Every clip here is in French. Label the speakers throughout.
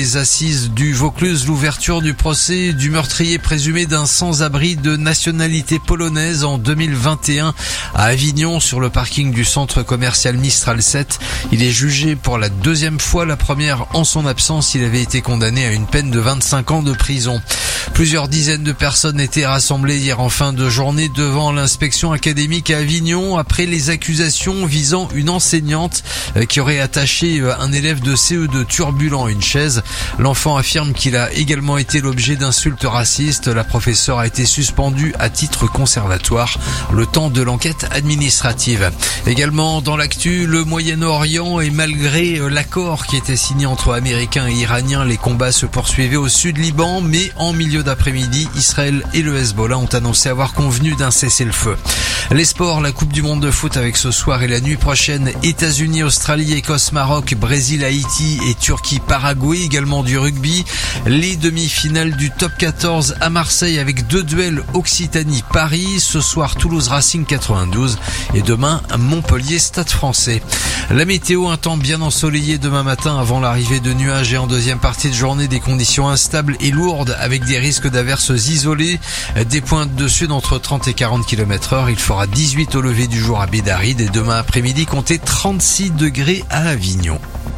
Speaker 1: les assises du Vaucluse l'ouverture du procès du meurtrier présumé d'un sans-abri de nationalité polonaise en 2021 à Avignon sur le parking du centre commercial Mistral 7. Il est jugé pour la deuxième fois, la première en son absence. Il avait été condamné à une peine de 25 ans de prison. Plusieurs dizaines de personnes étaient rassemblées hier en fin de journée devant l'inspection académique à Avignon après les accusations visant une enseignante qui aurait attaché un élève de CE2 turbulent à une chaise. L'enfant affirme qu'il a également été l'objet d'insultes racistes. La professeure a été suspendue à titre conservatoire le temps de l'enquête administrative. Également dans l'actu, le Moyen-Orient, et malgré l'accord qui était signé entre Américains et Iraniens, les combats se poursuivaient au sud Liban, mais en milieu d'après-midi, Israël et le Hezbollah ont annoncé avoir convenu d'un cessez-le-feu. Les sports, la Coupe du Monde de foot avec ce soir et la nuit prochaine, États-Unis, Australie, Écosse, Maroc, Brésil, Haïti et Turquie, Paraguay, également du rugby. Les demi-finales du top 14 à Marseille avec 2 duels Occitanie-Paris. Ce soir, Toulouse Racing 92 et demain, Montpellier Stade Français. La météo, un temps bien ensoleillé demain matin avant l'arrivée de nuages et en deuxième partie de journée, des conditions instables et lourdes avec des risques d'averses isolées. Des pointes de sud entre 30 et 40 km/h. Il fera 18 au lever du jour à Bédaride et demain après-midi, comptez 36 degrés à Avignon.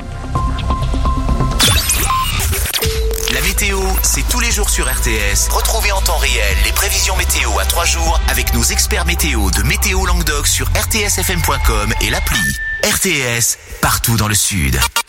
Speaker 2: La météo, c'est tous les jours sur RTS. Retrouvez en temps réel les prévisions météo à 3 jours avec nos experts météo de Météo Languedoc sur rtsfm.com et l'appli. RTS, partout dans le sud.